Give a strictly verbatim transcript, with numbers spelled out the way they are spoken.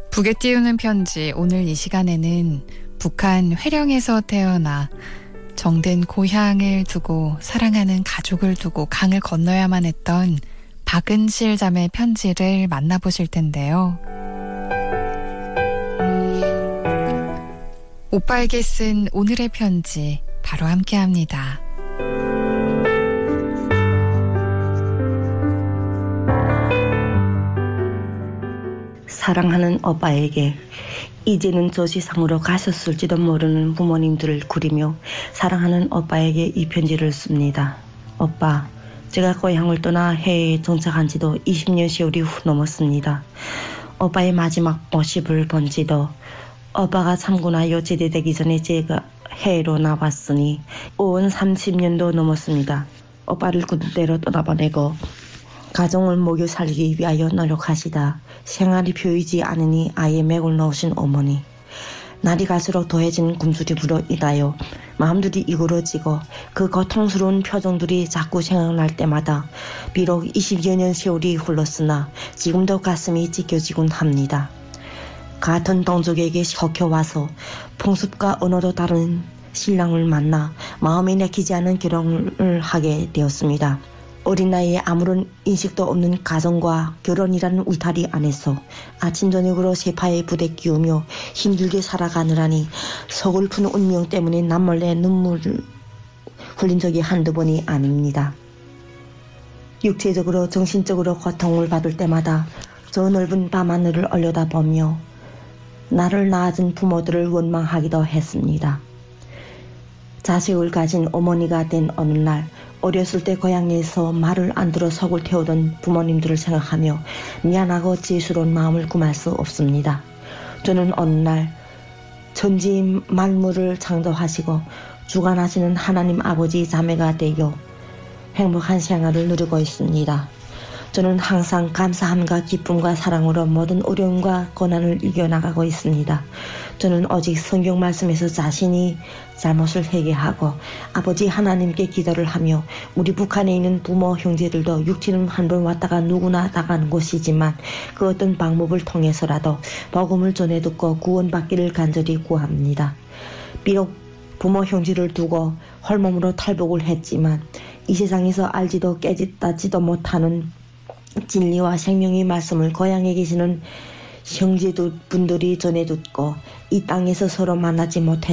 북에 띄우는 편지. 오늘 이 시간에는 북한 회령에서 태어나 정든 고향을 두고 사랑하는 가족을 두고 강을 건너야만 했던 박은실 자매 편지를 만나보실 텐데요. 오빠에게 쓴 오늘의 편지 바로 함께합니다. 사랑하는 오빠에게 이제는 저 세상으로 가셨을지도 모르는 부모님들을 그리며 사랑하는 오빠에게 이 편지를 씁니다. 오빠, 제가 고향을 떠나 해외에 정착한 지도 이십 년 세월이 후 넘었습니다. 오빠의 마지막 모습을 본 지도 오빠가 참고나요 제대되기 전에 제가 해외로 나왔으니 온 삼십 년도 넘었습니다. 오빠를 군대로 떠나보내고 가정을 먹여 살리기 위하여 노력하시다 생활이 보이지 않으니 아예 맥을 넣으신 어머니. 날이 갈수록 더해진 굶주림으로 인하여 마음들이 이그러지고 그 고통스러운 표정들이 자꾸 생각날 때마다 비록 이십여 년 세월이 흘렀으나 지금도 가슴이 찢겨지곤 합니다. 같은 동족에게 섞여와서 풍습과 언어도 다른 신랑을 만나 마음에 내키지 않은 결혼을 하게 되었습니다. 어린 나이에 아무런 인식도 없는 가정과 결혼이라는 울타리 안에서 아침 저녁으로 세파에 부대끼우며 힘들게 살아가느라니 서글픈 운명 때문에 남몰래 눈물을 흘린 적이 한두 번이 아닙니다. 육체적으로 정신적으로 고통을 받을 때마다 저 넓은 밤하늘을 올려다보며 나를 낳아준 부모들을 원망하기도 했습니다. 자식을 가진 어머니가 된 어느 날 어렸을 때 고향에서 말을 안 들어 속을 태우던 부모님들을 생각하며 미안하고 죄스러운 마음을 금할 수 없습니다. 저는 어느 날 천지 만물을 창조하시고 주관하시는 하나님 아버지 자매가 되어 행복한 생활을 누리고 있습니다. 저는 항상 감사함과 기쁨과 사랑으로 모든 어려움과 고난을 이겨나가고 있습니다. 저는 오직 성경 말씀에서 자신이 잘못을 회개하고 아버지 하나님께 기도를 하며 우리 북한에 있는 부모 형제들도 육체는 한 번 왔다가 누구나 나가는 곳이지만 그 어떤 방법을 통해서라도 복음을 전해 듣고 구원받기를 간절히 구합니다. 비록 부모 형제를 두고 홀몸으로 탈북을 했지만 이 세상에서 알지도 깨닫지도 못하는 진리와 생명의 말씀을 고향에 계시는 형제분들이 전해 듣고 이 땅에서 서로 만나지 못했